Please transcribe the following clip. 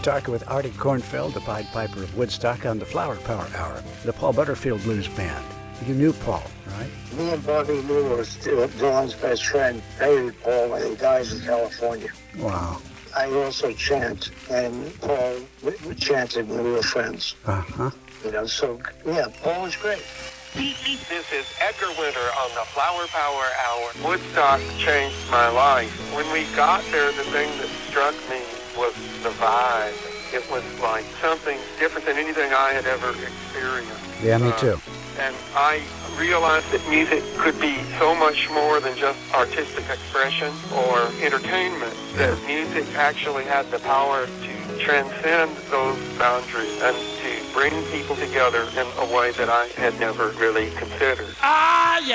Talking with Artie Kornfeld, the Pied Piper of Woodstock, on the Flower Power Hour, the Paul Butterfield Blues Band. You knew Paul, right? Me and Bobby Lou was Dylan's best friend. I hated Paul when he died in California. Wow. I also chant, and Paul chanted when we were friends. Uh-huh. So, yeah, Paul was great. This is Edgar Winter on the Flower Power Hour. Woodstock changed my life. When we got there, the thing that struck me was the vibe. It was like something different than anything I had ever experienced. Yeah, me too. And I realized that music could be so much more than just artistic expression or entertainment, that music actually had the power to transcend those boundaries and to bring people together in a way that I had never really considered.